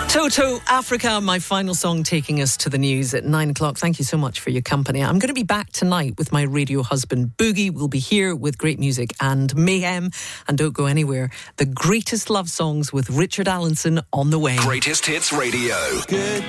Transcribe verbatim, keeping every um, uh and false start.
Toto, Africa, my final song taking us to the news at nine o'clock. Thank you so much for your company. I'm going to be back tonight with my radio husband, Boogie. We'll be here with great music and mayhem. And don't go anywhere. The greatest love songs with Richard Allenson on the way. Greatest Hits Radio. Good